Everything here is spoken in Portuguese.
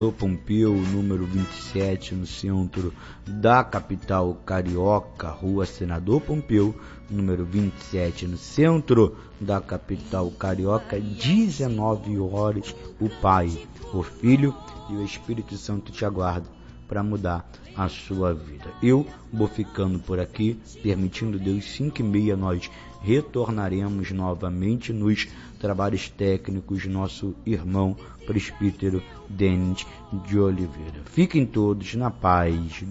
Pompeu, número 27, no centro da capital carioca, Rua Senador Pompeu, número 27, no centro da capital carioca, 19 horas, o Pai, o Filho e o Espírito Santo te aguardam para mudar a sua vida. Eu vou ficando por aqui, permitindo Deus, 5h30 nós retornaremos novamente nos trabalhos técnicos, nosso irmão presbítero Denis de Oliveira. Fiquem todos na paz